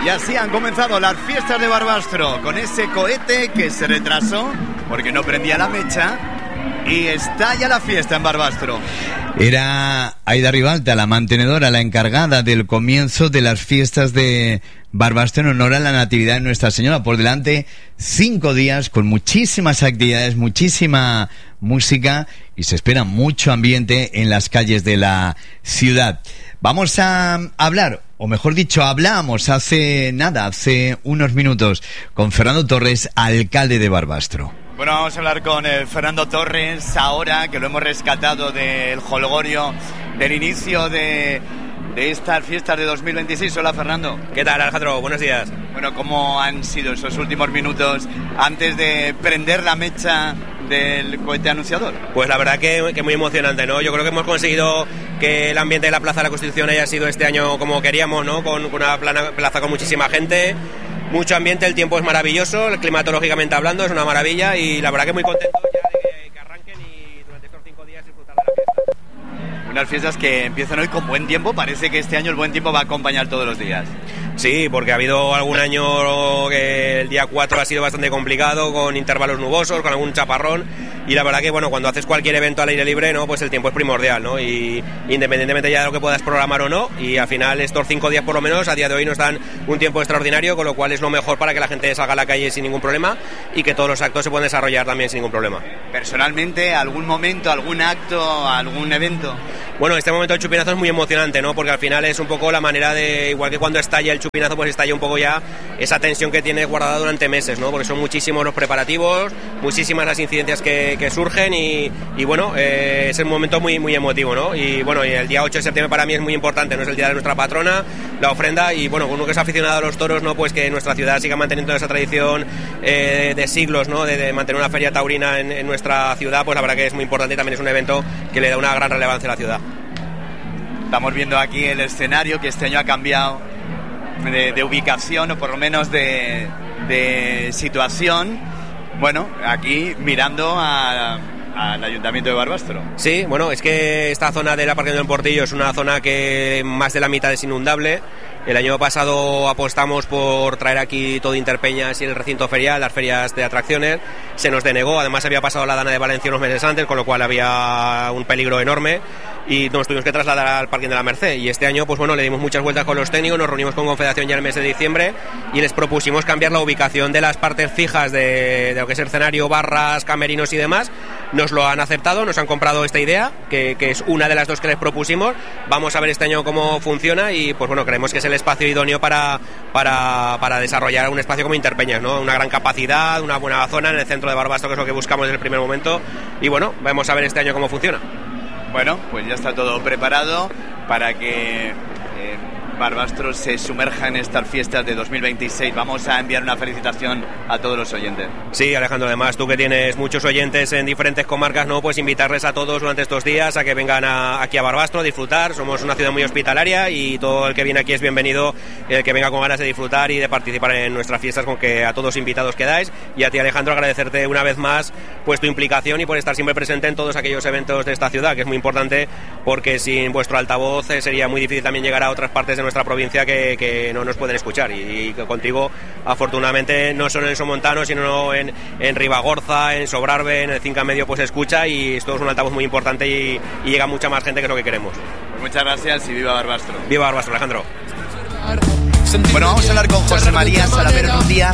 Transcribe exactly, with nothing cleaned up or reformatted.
Y así han comenzado las fiestas de Barbastro, con ese cohete que se retrasó porque no prendía la mecha, y estalla la fiesta en Barbastro. Era Aida Ribalta, la mantenedora, la encargada del comienzo de las fiestas de Barbastro en honor a la Natividad de Nuestra Señora. Por delante, cinco días con muchísimas actividades, muchísima música, y se espera mucho ambiente en las calles de la ciudad. Vamos a hablar, o mejor dicho, hablamos hace nada, hace unos minutos, con Fernando Torres, alcalde de Barbastro. Bueno, vamos a hablar con eh, Fernando Torres ahora, que lo hemos rescatado del jolgorio del inicio de, de estas fiestas de dos mil veintiséis. Hola, Fernando. ¿Qué tal, Alejandro? Buenos días. Bueno, ¿cómo han sido esos últimos minutos antes de prender la mecha del cohete anunciador? Pues la verdad que, que muy emocionante, ¿no? Yo creo que hemos conseguido que el ambiente de la Plaza de la Constitución haya sido este año como queríamos, ¿no? Con, con una plana, plaza con muchísima gente, mucho ambiente, el tiempo es maravilloso, climatológicamente hablando es una maravilla, y la verdad que muy contento ya de que, que arranquen y durante estos cinco días disfrutar de la fiesta. Unas fiestas que empiezan hoy con buen tiempo. Parece que este año el buen tiempo va a acompañar todos los días. Sí, porque ha habido algún año que el día cuatro ha sido bastante complicado, con intervalos nubosos, con algún chaparrón, y la verdad que bueno, cuando haces cualquier evento al aire libre, ¿no? Pues el tiempo es primordial, ¿no? Y independientemente ya de lo que puedas programar o no, y al final estos cinco días por lo menos a día de hoy nos dan un tiempo extraordinario, con lo cual es lo mejor para que la gente salga a la calle sin ningún problema y que todos los actos se puedan desarrollar también sin ningún problema. Personalmente, ¿algún momento, algún acto, algún evento? Bueno, este momento del chupinazo es muy emocionante, ¿no? Porque al final es un poco la manera de, igual que cuando estalla el chupinazo, pues estalla un poco ya esa tensión que tienes guardada durante meses, ¿no? Porque son muchísimos los preparativos, muchísimas las incidencias que, que surgen, y, y bueno, eh, es un momento muy, muy emotivo, ¿no? Y bueno, y el día ocho de septiembre para mí es muy importante, ¿no? Es el día de nuestra patrona, la ofrenda, y bueno, uno que es aficionado a los toros, ¿no? Pues que nuestra ciudad siga manteniendo esa tradición eh, de siglos, ¿no? De, de mantener una feria taurina en, en nuestra ciudad, pues la verdad que es muy importante, y también es un evento que le da una gran relevancia a la ciudad. Estamos viendo aquí el escenario, que este año ha cambiado de, de ubicación, o por lo menos de, de situación. Bueno, aquí mirando a, al Ayuntamiento de Barbastro. Sí, bueno, es que esta zona de la Parque del Portillo es una zona que más de la mitad es inundable. El año pasado apostamos por traer aquí todo Interpeñas y el recinto ferial, las ferias de atracciones. Se nos denegó, además había pasado la Dana de Valencia unos meses antes, con lo cual había un peligro enorme, y nos tuvimos que trasladar al Parque de la Merced. Y este año, pues bueno, le dimos muchas vueltas con los técnicos, nos reunimos con Confederación ya en el mes de diciembre y les propusimos cambiar la ubicación de las partes fijas de, de lo que es el escenario, barras, camerinos y demás. Nos lo han aceptado, nos han comprado esta idea, que, que es una de las dos que les propusimos. Vamos a ver este año cómo funciona, y pues bueno, creemos que es el espacio idóneo para, para, para desarrollar un espacio como Interpeñas, ¿no? Una gran capacidad, una buena zona en el centro de Barbastro, que es lo que buscamos desde el primer momento, y bueno, vamos a ver este año cómo funciona. Bueno, pues ya está todo preparado para que eh, Barbastro se sumerja en estas fiestas de dos mil veintiséis. Vamos a enviar una felicitación a todos los oyentes. Sí, Alejandro, además tú que tienes muchos oyentes en diferentes comarcas, ¿no? Pues invitarles a todos durante estos días a que vengan a, aquí a Barbastro a disfrutar. Somos una ciudad muy hospitalaria, y todo el que viene aquí es bienvenido, el que venga con ganas de disfrutar y de participar en nuestras fiestas, con que a todos invitados quedáis. Y a ti, Alejandro, agradecerte una vez más pues tu implicación y por estar siempre presente en todos aquellos eventos de esta ciudad, que es muy importante, porque sin vuestro altavoz eh, sería muy difícil también llegar a otras partes de nuestra provincia que, que no nos pueden escuchar, y, y que contigo, afortunadamente, no solo en Somontano, sino en, en Ribagorza, en Sobrarbe, en el Cinca Medio, pues se escucha, y esto es un altavoz muy importante, y, y llega mucha más gente, que es lo que queremos. Pues muchas gracias, y viva Barbastro. Viva Barbastro, Alejandro. Bueno, vamos a hablar con José María Salavero en un día